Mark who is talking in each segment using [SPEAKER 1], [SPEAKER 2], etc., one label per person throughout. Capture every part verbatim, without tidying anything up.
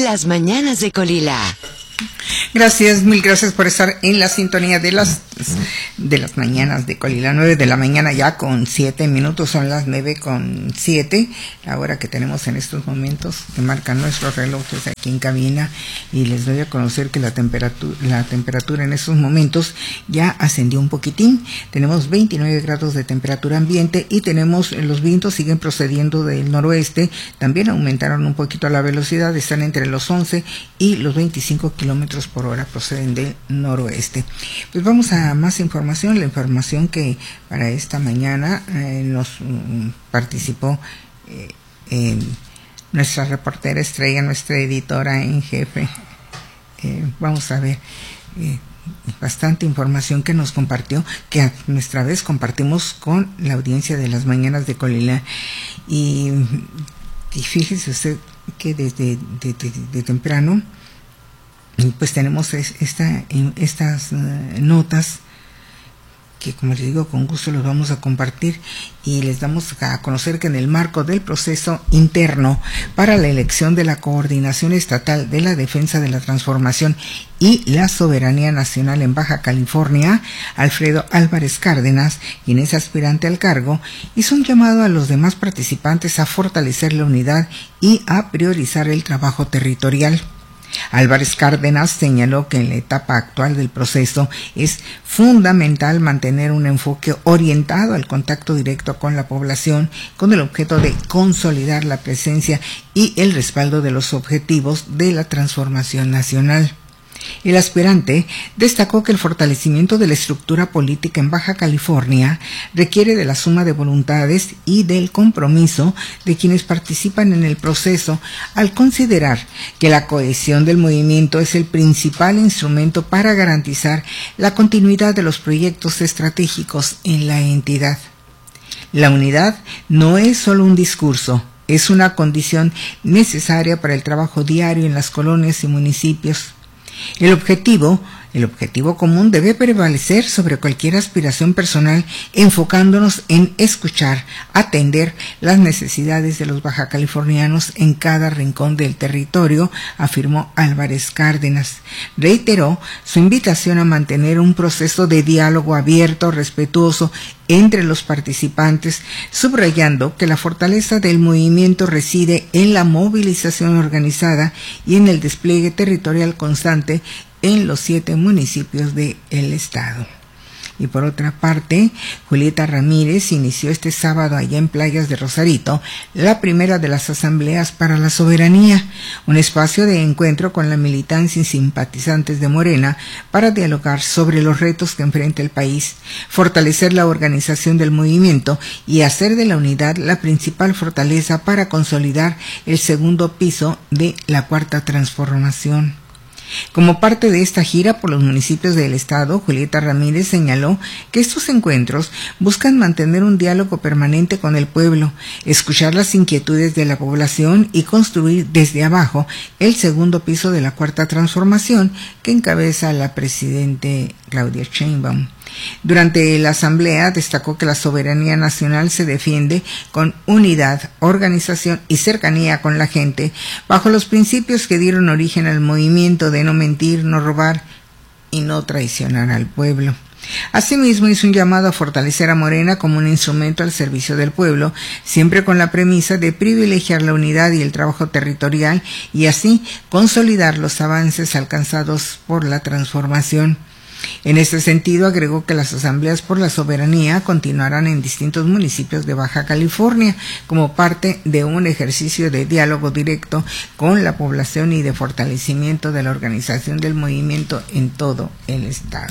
[SPEAKER 1] Las mañanas de Colila.
[SPEAKER 2] Gracias, mil gracias por estar en la sintonía de las de las mañanas de Colila. Nueve de la mañana ya con siete minutos, son las nueve con siete, la hora que tenemos en estos momentos, que marcan nuestros relojes aquí en cabina, y les doy a conocer que la temperatura, la temperatura en estos momentos ya ascendió un poquitín. Tenemos veintinueve grados de temperatura ambiente y tenemos, los vientos siguen procediendo del noroeste, también aumentaron un poquito la velocidad, están entre los once y los veinticinco kilómetros por hora, proceden del noroeste. Pues vamos a más información, la información que para esta mañana eh, nos um, participó eh, eh, nuestra reportera estrella, nuestra editora en jefe. Eh, vamos a ver, eh, bastante información que nos compartió, que a nuestra vez compartimos con la audiencia de las mañanas de Colila. Y, y fíjese usted que desde de, de, de temprano pues tenemos esta, estas uh, notas que, como les digo, con gusto los vamos a compartir, y les damos a conocer que en el marco del proceso interno para la elección de la Coordinación Estatal de la Defensa de la Transformación y la Soberanía Nacional en Baja California, Alfredo Álvarez Cárdenas, quien es aspirante al cargo, hizo un llamado a los demás participantes a fortalecer la unidad y a priorizar el trabajo territorial. Álvarez Cárdenas señaló que en la etapa actual del proceso es fundamental mantener un enfoque orientado al contacto directo con la población, con el objeto de consolidar la presencia y el respaldo de los objetivos de la transformación nacional. El aspirante destacó que el fortalecimiento de la estructura política en Baja California requiere de la suma de voluntades y del compromiso de quienes participan en el proceso, al considerar que la cohesión del movimiento es el principal instrumento para garantizar la continuidad de los proyectos estratégicos en la entidad. La unidad no es solo un discurso, es una condición necesaria para el trabajo diario en las colonias y municipios. El objetivo, el objetivo común debe prevalecer sobre cualquier aspiración personal, enfocándonos en escuchar, atender las necesidades de los bajacalifornianos en cada rincón del territorio, afirmó Álvarez Cárdenas. Reiteró su invitación a mantener un proceso de diálogo abierto, respetuoso entre los participantes, subrayando que la fortaleza del movimiento reside en la movilización organizada y en el despliegue territorial constante en los siete municipios del estado. Y por otra parte, Julieta Ramírez inició este sábado allá en Playas de Rosarito la primera de las asambleas para la soberanía, un espacio de encuentro con la militancia y simpatizantes de Morena para dialogar sobre los retos que enfrenta el país, fortalecer la organización del movimiento y hacer de la unidad la principal fortaleza para consolidar el segundo piso de la Cuarta Transformación. Como parte de esta gira por los municipios del estado, Julieta Ramírez señaló que estos encuentros buscan mantener un diálogo permanente con el pueblo, escuchar las inquietudes de la población y construir desde abajo el segundo piso de la Cuarta Transformación que encabeza la presidente Claudia Sheinbaum. Durante la asamblea destacó que la soberanía nacional se defiende con unidad, organización y cercanía con la gente, bajo los principios que dieron origen al movimiento de no mentir, no robar y no traicionar al pueblo. Asimismo, hizo un llamado a fortalecer a Morena como un instrumento al servicio del pueblo, siempre con la premisa de privilegiar la unidad y el trabajo territorial y así consolidar los avances alcanzados por la transformación. En este sentido, agregó que las asambleas por la soberanía continuarán en distintos municipios de Baja California como parte de un ejercicio de diálogo directo con la población y de fortalecimiento de la organización del movimiento en todo el estado.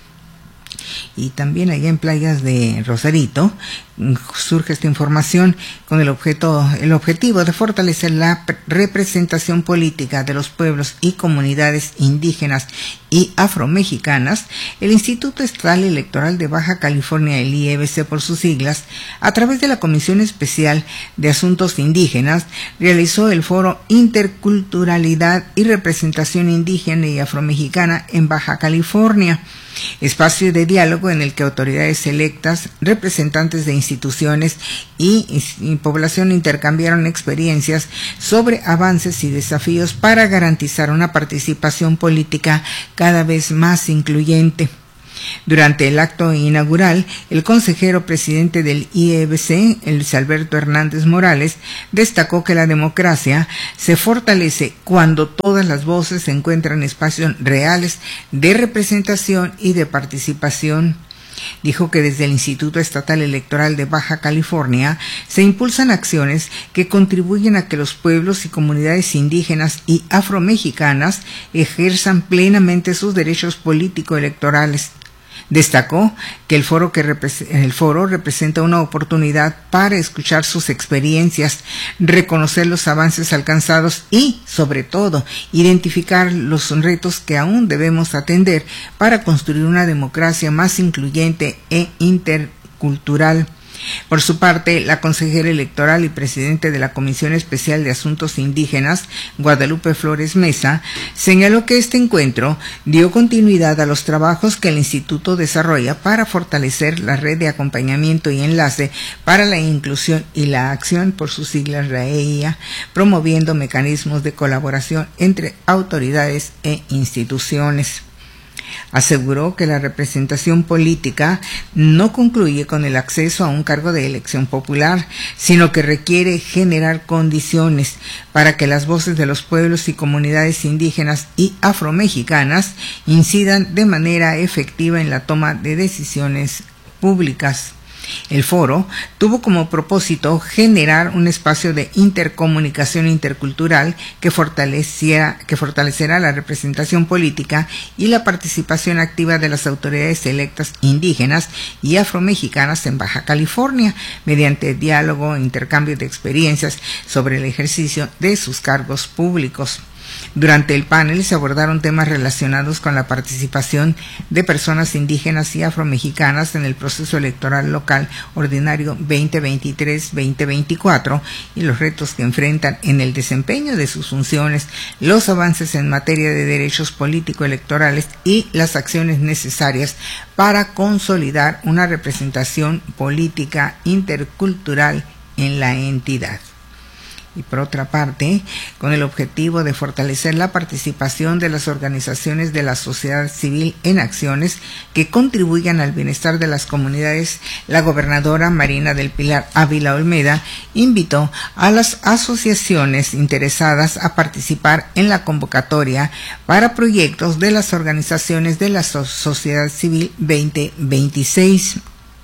[SPEAKER 2] Y también allá en Playas de Rosarito surge esta información con el objeto, el objetivo de fortalecer la representación política de los pueblos y comunidades indígenas y afromexicanas. El Instituto Estatal Electoral de Baja California, el I E B C por sus siglas, a través de la Comisión Especial de Asuntos Indígenas, realizó el foro Interculturalidad y Representación Indígena y Afromexicana en Baja California. espacio de diálogo en el que autoridades electas, representantes de instituciones y, y población intercambiaron experiencias sobre avances y desafíos para garantizar una participación política cada vez más incluyente. Durante el acto inaugural, el consejero presidente del I E B C, Luis Alberto Hernández Morales, destacó que la democracia se fortalece cuando todas las voces encuentran espacios reales de representación y de participación. Dijo que desde el Instituto Estatal Electoral de Baja California se impulsan acciones que contribuyen a que los pueblos y comunidades indígenas y afromexicanas ejerzan plenamente sus derechos político-electorales. Destacó que el foro, que repre- el foro representa una oportunidad para escuchar sus experiencias, reconocer los avances alcanzados y, sobre todo, identificar los retos que aún debemos atender para construir una democracia más incluyente e intercultural. Por su parte, la consejera electoral y presidente de la Comisión Especial de Asuntos Indígenas, Guadalupe Flores Mesa, señaló que este encuentro dio continuidad a los trabajos que el Instituto desarrolla para fortalecer la red de acompañamiento y enlace para la inclusión y la acción, por sus siglas RAEIA, promoviendo mecanismos de colaboración entre autoridades e instituciones. Aseguró que la representación política no concluye con el acceso a un cargo de elección popular, sino que requiere generar condiciones para que las voces de los pueblos y comunidades indígenas y afromexicanas incidan de manera efectiva en la toma de decisiones públicas. El foro tuvo como propósito generar un espacio de intercomunicación intercultural que fortaleciera, que fortalecerá la representación política y la participación activa de las autoridades electas indígenas y afromexicanas en Baja California, mediante diálogo e intercambio de experiencias sobre el ejercicio de sus cargos públicos. Durante el panel se abordaron temas relacionados con la participación de personas indígenas y afromexicanas en el proceso electoral local ordinario veinte veintitrés veinte veinticuatro y los retos que enfrentan en el desempeño de sus funciones, los avances en materia de derechos político-electorales y las acciones necesarias para consolidar una representación política intercultural en la entidad. Y por otra parte, con el objetivo de fortalecer la participación de las organizaciones de la sociedad civil en acciones que contribuyan al bienestar de las comunidades, la gobernadora Marina del Pilar Ávila Olmeda invitó a las asociaciones interesadas a participar en la convocatoria para proyectos de las organizaciones de la sociedad civil veinte veintiséis.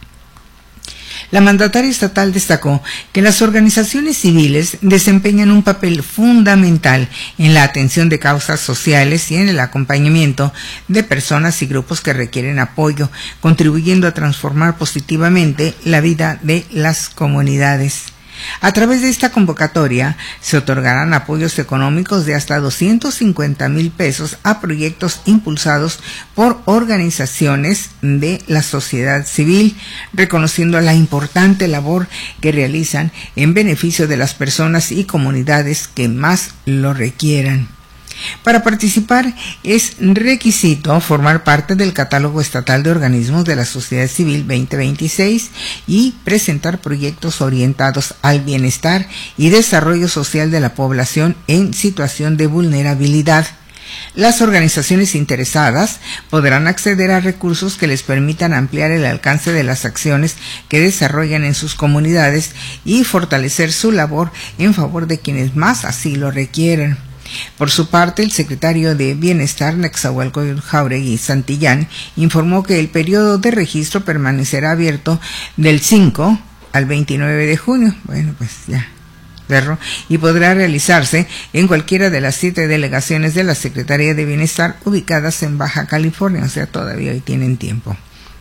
[SPEAKER 2] La mandataria estatal destacó que las organizaciones civiles desempeñan un papel fundamental en la atención de causas sociales y en el acompañamiento de personas y grupos que requieren apoyo, contribuyendo a transformar positivamente la vida de las comunidades. A través de esta convocatoria se otorgarán apoyos económicos de hasta doscientos cincuenta mil pesos a proyectos impulsados por organizaciones de la sociedad civil, reconociendo la importante labor que realizan en beneficio de las personas y comunidades que más lo requieran. Para participar es requisito formar parte del Catálogo Estatal de Organismos de la Sociedad Civil veinte veintiséis y presentar proyectos orientados al bienestar y desarrollo social de la población en situación de vulnerabilidad. Las organizaciones interesadas podrán acceder a recursos que les permitan ampliar el alcance de las acciones que desarrollan en sus comunidades y fortalecer su labor en favor de quienes más así lo requieren. Por su parte, el secretario de Bienestar, Netzahualcóyotl Jáuregui Santillán, informó que el periodo de registro permanecerá abierto del cinco al veintinueve de junio. Bueno, pues ya cerró, y podrá realizarse en cualquiera de las siete delegaciones de la Secretaría de Bienestar ubicadas en Baja California, o sea, todavía hoy tienen tiempo.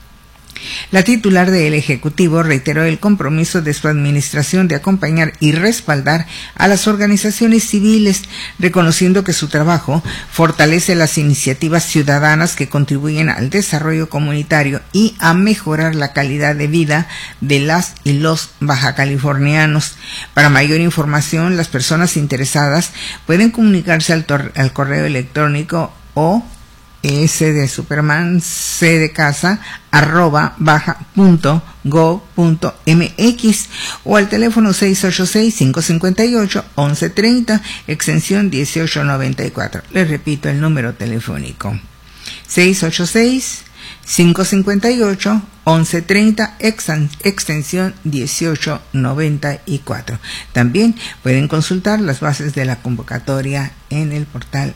[SPEAKER 2] La titular del Ejecutivo reiteró el compromiso de su administración de acompañar y respaldar a las organizaciones civiles, reconociendo que su trabajo fortalece las iniciativas ciudadanas que contribuyen al desarrollo comunitario y a mejorar la calidad de vida de las y los bajacalifornianos. Para mayor información, las personas interesadas pueden comunicarse al, al correo electrónico o S de Superman, C de casa, arroba baja punto go punto mx, o al teléfono seis ocho seis, cinco cinco ocho, once treinta, extensión dieciocho noventa y cuatro. Les repito el número telefónico: seis ocho seis, cinco cinco ocho, once treinta, extensión dieciocho noventa y cuatro. También pueden consultar las bases de la convocatoria en el portal